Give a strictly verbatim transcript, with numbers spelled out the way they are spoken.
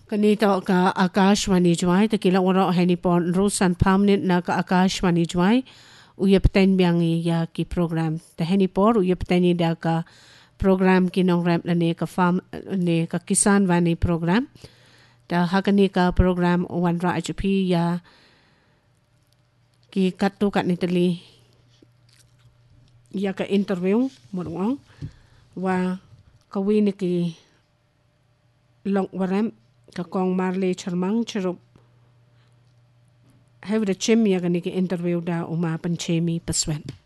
Kanito ka Akashwani Jwai, takila wara hani pon Rosan permanent na ka Akashwani Jwai, uya peten biangi ya ki program. Ta hani por uya peteni da ka program ki nong rem ne ka farm ne ka kisan vani program. Ta hakani ka program wan ra ajupi ya ki katu kat nitali ya ka interview mo wa kawini ki long waram ka kong marle charmang charup have the chim ya gani ki interview da uma panchemi paswen